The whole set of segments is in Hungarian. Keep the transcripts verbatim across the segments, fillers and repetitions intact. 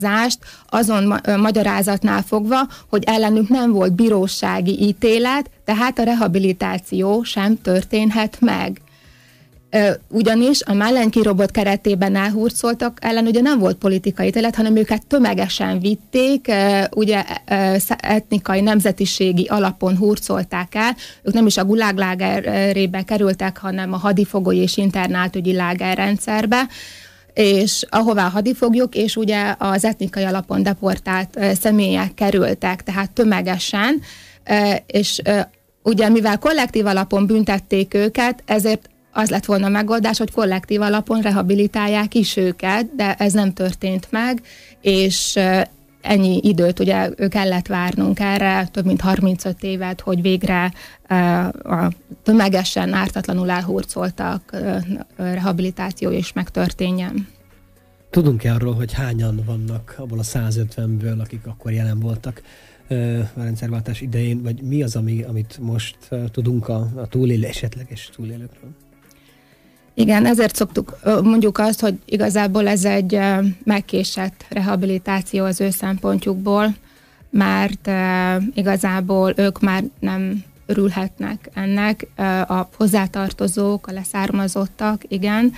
azon ma- magyarázatnál fogva, hogy ellenük nem volt bírósági ítélet, tehát a rehabilitáció sem történhet meg. Ugyanis a Mállenki robot keretében elhurcoltak ellen ugye nem volt politikai ítélet, hanem őket tömegesen vitték, ugye etnikai, nemzetiségi alapon hurcolták el. Ők nem is a Gulag lágerébe kerültek, hanem a hadifogoly és internátügyi lágerrendszerbe, és ahová a hadifoglyok, és ugye az etnikai alapon deportált személyek kerültek, tehát tömegesen, és ugye mivel kollektív alapon büntették őket, ezért az lett volna a megoldás, hogy kollektív alapon rehabilitálják is őket, de ez nem történt meg, és ennyi időt ugye kellett várnunk erre, több mint harmincöt évet, hogy végre a tömegesen ártatlanul elhurcoltak rehabilitáció is megtörténjen. Tudunk-e arról, hogy hányan vannak abból a százötvenből, akik akkor jelen voltak a rendszerváltás idején, vagy mi az, ami, amit most tudunk a, a túlélő, esetleges túlélőkről? Igen, ezért szoktuk mondjuk azt, hogy igazából ez egy megkésett rehabilitáció az ő szempontjukból, mert igazából ők már nem örülhetnek ennek, a hozzátartozók, a leszármazottak, igen,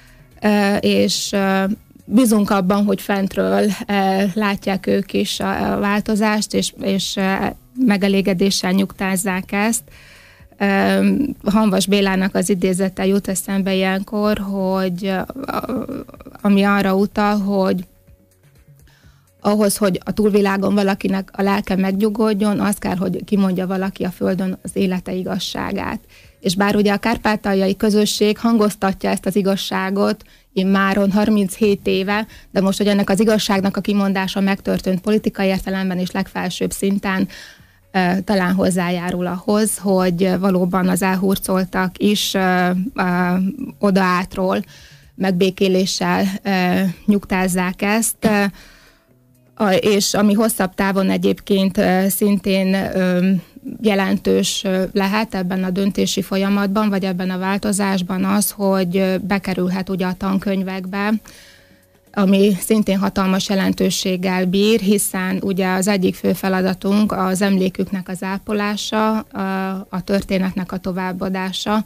és bízunk abban, hogy fentről látják ők is a változást, és, és megelégedéssel nyugtázzák ezt. Hanvas Bélának az idézete jut eszembe ilyenkor, hogy ami arra utal, hogy ahhoz, hogy a túlvilágon valakinek a lelke megnyugodjon, az kell, hogy kimondja valaki a földön az élete igazságát. És bár ugye a kárpátaljai közösség hangoztatja ezt az igazságot immáron harminchét éve, de most, hogy ennek az igazságnak a kimondása megtörtént politikai értelemben és legfelsőbb szinten, talán hozzájárul ahhoz, hogy valóban az elhurcoltak is ö, ö, odaátról megbékéléssel ö, nyugtázzák ezt, ö, és ami hosszabb távon egyébként ö, szintén ö, jelentős lehet ebben a döntési folyamatban, vagy ebben a változásban az, hogy bekerülhet ugye a tankönyvekbe, ami szintén hatalmas jelentőséggel bír, hiszen ugye az egyik fő feladatunk az emléküknek az ápolása, a, a történetnek a továbbadása,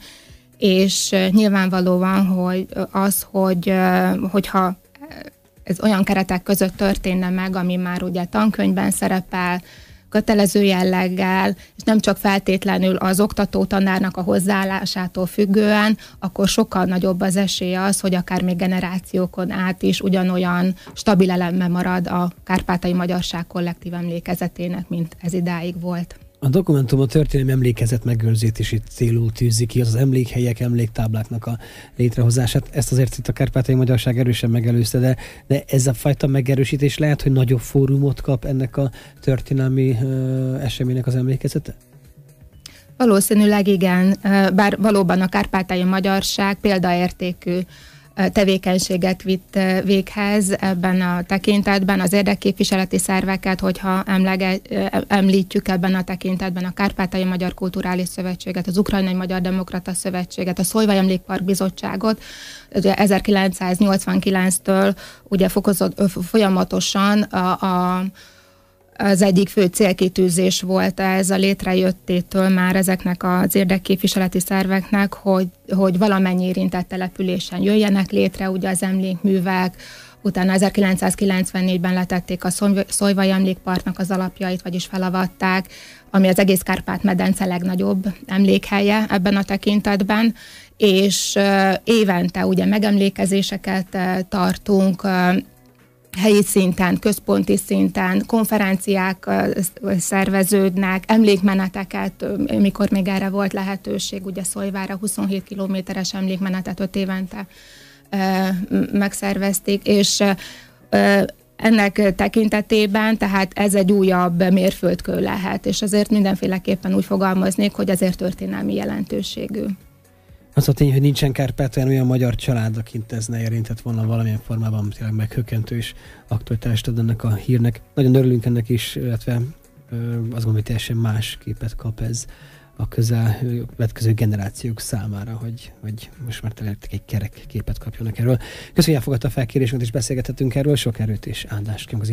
és nyilvánvalóan, hogy az, hogy, hogyha ez olyan keretek között történne meg, ami már ugye tankönyvben szerepel, kötelező jelleggel, és nem csak feltétlenül az oktató tanárnak a hozzáállásától függően, akkor sokkal nagyobb az esély az, hogy akár még generációkon át is ugyanolyan stabil eleme marad a kárpátaljai magyarság kollektív emlékezetének, mint ez idáig volt. A dokumentum a történelmi emlékezet megőrzését célul tűzi ki, az, az emlékhelyek, emléktábláknak a létrehozását. Ezt azért itt a kárpátaljai magyarság erősen megelőzte, de, de ez a fajta megerősítés lehet, hogy nagyobb fórumot kap ennek a történelmi uh, eseménynek az emlékezete? Valószínűleg igen, bár valóban a kárpátaljai magyarság példaértékű tevékenységet vitt véghez ebben a tekintetben, az érdekképviseleti szerveket, hogyha emlege, említjük ebben a tekintetben a Kárpátaljai Magyar Kulturális Szövetséget, az Ukrajnai Magyar Demokrata Szövetséget, a Szolyvai Emlékpark Bizottságot, ugye ezerkilencszáznyolcvankilenctől ugye fokozott, folyamatosan a, a az egyik fő célkitűzés volt ez a létrejöttétől már ezeknek az érdekképviseleti szerveknek, hogy, hogy valamennyi érintett településen jöjjenek létre ugye az emlékművek, utána ezerkilencszázkilencvennégyben letették a Szolyvai Emlékparknak az alapjait, vagyis felavatták, ami az egész Kárpát-medence legnagyobb emlékhelye ebben a tekintetben, és évente ugye megemlékezéseket tartunk, helyi szinten, központi szinten, konferenciák szerveződnek, emlékmeneteket, mikor még erre volt lehetőség, ugye Szolyvára huszonhét kilométeres emlékmenetet öt évente megszervezték, és ennek tekintetében, tehát ez egy újabb mérföldkő lehet, és azért mindenféleképpen úgy fogalmaznék, hogy azért történelmi jelentőségű. Az a tény, hogy nincsen Kárpátalján olyan magyar család, akit ez ne érintett volna valamilyen formában, tényleg meghökkentő és aktualitást ad ennek a hírnek. Nagyon örülünk ennek is, illetve ö, azt gondolom, hogy teljesen más képet kap ez a közel következő generációk számára, hogy, hogy most már tényleg egy kerek képet kapjanak erről. Köszönjük, elfogadta a felkérésünket, és beszélgethetünk erről. Sok erőt és áldást kívánok az